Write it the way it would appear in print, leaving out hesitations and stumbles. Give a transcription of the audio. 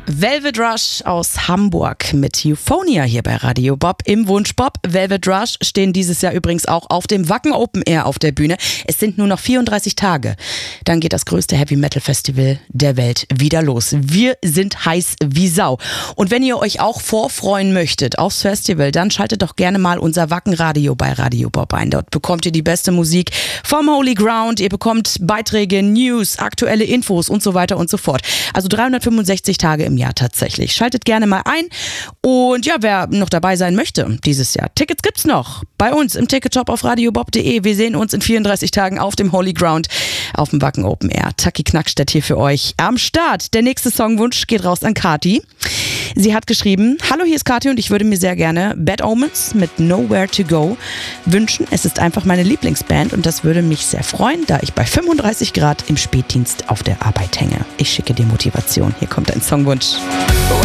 Velvet Rush aus Hamburg mit Euphonia hier bei Radio Bob im Wunschbob. Velvet Rush stehen dieses Jahr übrigens auch auf dem Wacken Open Air auf der Bühne. Es sind nur noch 34 Tage. Dann geht das größte Heavy Metal Festival der Welt wieder los. Wir sind heiß wie Sau. Und wenn ihr euch auch vorfreuen möchtet aufs Festival, dann schaltet doch gerne mal unser Wacken Radio bei Radio Bob ein. Dort bekommt ihr die beste Musik vom Holy Ground. Ihr bekommt Beiträge, News, aktuelle Infos und so weiter und so fort. Also 365 Tage im Jahr tatsächlich. Schaltet gerne mal ein. Und ja, wer noch dabei sein möchte dieses Jahr, Tickets gibt's noch bei uns im Ticketshop auf radiobob.de. Wir sehen uns in 34 Tagen auf dem Holy Ground auf dem Wacken Open Air. Taki Knackstedt hier für euch am Start. Der nächste Songwunsch geht raus an Kati. Sie hat geschrieben: Hallo, hier ist Kati und ich würde mir sehr gerne Bad Omens mit Nowhere to Go wünschen. Es ist einfach meine Lieblingsband und das würde mich sehr freuen, da ich bei 35 Grad im Spätdienst auf der Arbeit hänge. Ich schicke dir Motivation. Hier kommt ein Songwunsch.